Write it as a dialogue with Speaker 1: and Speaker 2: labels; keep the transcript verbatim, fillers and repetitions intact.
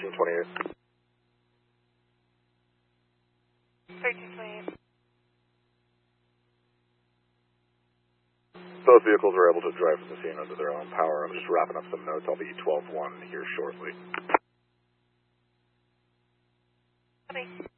Speaker 1: thirteen twenty-eight.
Speaker 2: thirteen twenty-eight.
Speaker 1: Both vehicles are able to drive from the scene under their own power. I'm just wrapping up some notes. I'll be twelve one here shortly.
Speaker 2: Copy.